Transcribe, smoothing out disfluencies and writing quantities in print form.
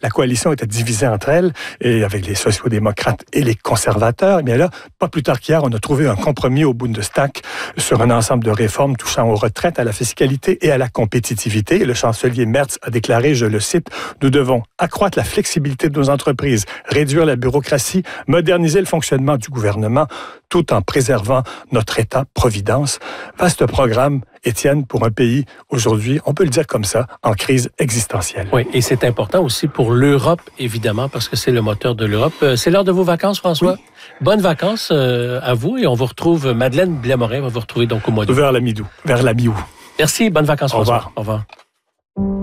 la coalition était divisée entre elles, et avec les sociaux-démocrates et les conservateurs. Et bien là, pas plus tard qu'hier, on a trouvé un compromis au Bundestag sur un ensemble de réformes touchant aux retraites, à la fiscalité et à la compétitivité. Et le chancelier Merz a déclaré, je le cite, « Nous devons accroître la flexibilité de nos entreprises, réduire la bureaucratie, moderniser le fonctionnement du gouvernement, tout en préservant notre État-providence. » Vaste programme, Étienne, pour un pays aujourd'hui, on peut le dire comme ça, en crise existentielle. Oui, et c'est important aussi pour l'Europe, évidemment, parce que c'est le moteur de l'Europe. C'est l'heure de vos vacances, François. Oui. Bonnes vacances à vous, et on vous retrouve, Madeleine Blais-Morin va vous retrouver donc au mois d'août. Vers la mi-août. Merci, bonnes vacances, François. Au revoir. Au revoir.